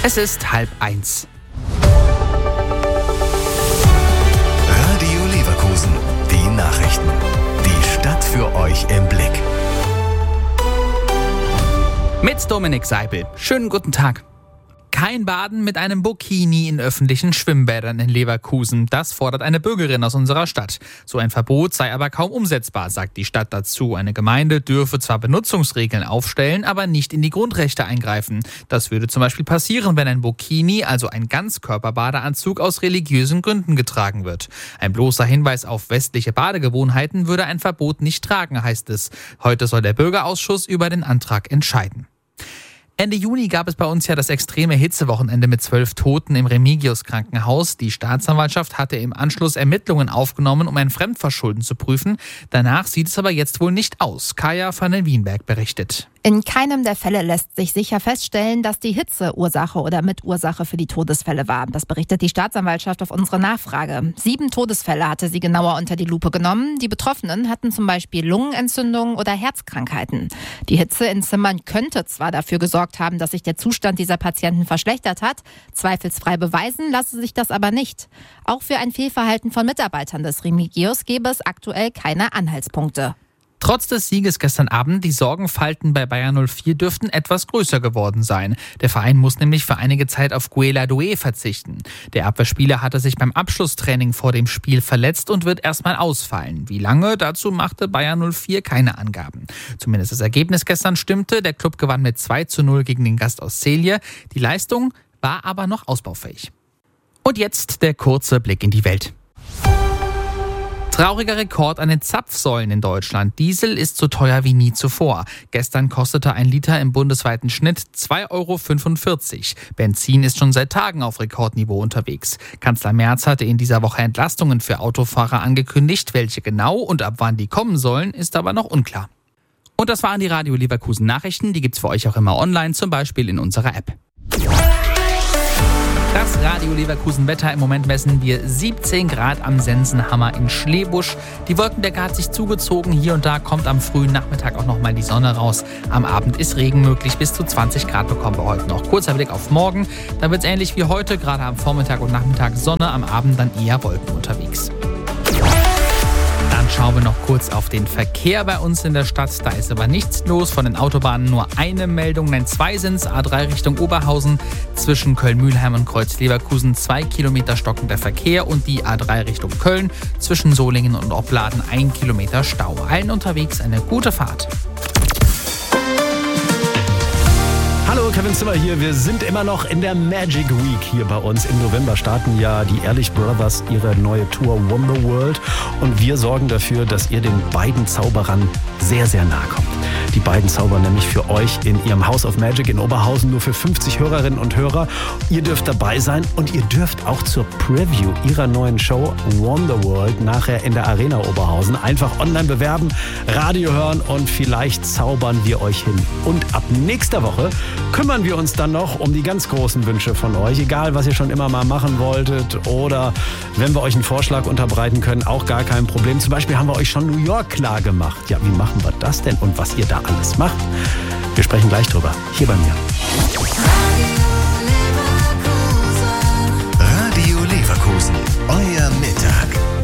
Es ist 12:30. Radio Leverkusen, die Nachrichten. Die Stadt für euch im Blick. Mit Dominik Seibel. Schönen guten Tag. Kein Baden mit einem Burkini in öffentlichen Schwimmbädern in Leverkusen. Das fordert eine Bürgerin aus unserer Stadt. So ein Verbot sei aber kaum umsetzbar, sagt die Stadt dazu. Eine Gemeinde dürfe zwar Benutzungsregeln aufstellen, aber nicht in die Grundrechte eingreifen. Das würde zum Beispiel passieren, wenn ein Burkini, also ein Ganzkörperbadeanzug, aus religiösen Gründen getragen wird. Ein bloßer Hinweis auf westliche Badegewohnheiten würde ein Verbot nicht tragen, heißt es. Heute soll der Bürgerausschuss über den Antrag entscheiden. Ende Juni gab es bei uns ja das extreme Hitzewochenende mit 12 Toten im Remigius-Krankenhaus. Die Staatsanwaltschaft hatte im Anschluss Ermittlungen aufgenommen, um ein Fremdverschulden zu prüfen. Danach sieht es aber jetzt wohl nicht aus. Kaya van den Wienberg berichtet. In keinem der Fälle lässt sich sicher feststellen, dass die Hitze Ursache oder Mitursache für die Todesfälle war. Das berichtet die Staatsanwaltschaft auf unsere Nachfrage. 7 Todesfälle hatte sie genauer unter die Lupe genommen. Die Betroffenen hatten zum Beispiel Lungenentzündungen oder Herzkrankheiten. Die Hitze in Zimmern könnte zwar dafür gesorgt haben, dass sich der Zustand dieser Patienten verschlechtert hat. Zweifelsfrei beweisen lasse sich das aber nicht. Auch für ein Fehlverhalten von Mitarbeitern des Remigius gäbe es aktuell keine Anhaltspunkte. Trotz des Sieges gestern Abend, die Sorgenfalten bei Bayern 04 dürften etwas größer geworden sein. Der Verein muss nämlich für einige Zeit auf Guela Doué verzichten. Der Abwehrspieler hatte sich beim Abschlusstraining vor dem Spiel verletzt und wird erstmal ausfallen. Wie lange? Dazu machte Bayern 04 keine Angaben. Zumindest das Ergebnis gestern stimmte. Der Klub gewann mit 2:0 gegen den Gast aus Celje. Die Leistung war aber noch ausbaufähig. Und jetzt der kurze Blick in die Welt. Trauriger Rekord an den Zapfsäulen in Deutschland. Diesel ist so teuer wie nie zuvor. Gestern kostete ein Liter im bundesweiten Schnitt 2,45 €. Benzin ist schon seit Tagen auf Rekordniveau unterwegs. Kanzler Merz hatte in dieser Woche Entlastungen für Autofahrer angekündigt. Welche genau und ab wann die kommen sollen, ist aber noch unklar. Und das waren die Radio Leverkusen Nachrichten. Die gibt's für euch auch immer online, zum Beispiel in unserer App. Das Radio Leverkusen Wetter: im Moment messen wir 17 Grad am Sensenhammer in Schlebusch. Die Wolkendecke hat sich zugezogen. Hier und da kommt am frühen Nachmittag auch nochmal die Sonne raus. Am Abend ist Regen möglich. Bis zu 20 Grad bekommen wir heute noch. Kurzer Blick auf morgen. Da wird es ähnlich wie heute. Gerade am Vormittag und Nachmittag Sonne. Am Abend dann eher Wolken unterwegs. Dann schauen wir noch kurz auf den Verkehr bei uns in der Stadt. Da ist aber nichts los. Von den Autobahnen nur eine Meldung. Nein, 2 sind's. A3 Richtung Oberhausen. Zwischen Köln-Mühlheim und Kreuz-Leverkusen 2 Kilometer stockender Verkehr. Und die A3 Richtung Köln. Zwischen Solingen und Opladen 1 Kilometer Stau. Allen unterwegs eine gute Fahrt. Hallo, Kevin Zimmer hier. Wir sind immer noch in der Magic Week hier bei uns. Im November starten ja die Ehrlich Brothers ihre neue Tour Wonder World. Und wir sorgen dafür, dass ihr den beiden Zauberern sehr, sehr nahe kommt. Die beiden zaubern nämlich für euch in ihrem House of Magic in Oberhausen nur für 50 Hörerinnen und Hörer. Ihr dürft dabei sein und ihr dürft auch zur Preview ihrer neuen Show Wonder World nachher in der Arena Oberhausen einfach online bewerben, Radio hören und vielleicht zaubern wir euch hin. Und ab nächster Woche kümmern wir uns dann noch um die ganz großen Wünsche von euch. Egal, was ihr schon immer mal machen wolltet oder wenn wir euch einen Vorschlag unterbreiten können, auch gar kein Problem. Zum Beispiel haben wir euch schon New York klar gemacht. Ja, wie machen wir das denn und was ihr da alles macht? Wir sprechen gleich drüber. Hier bei mir. Radio Leverkusen, euer Mittag.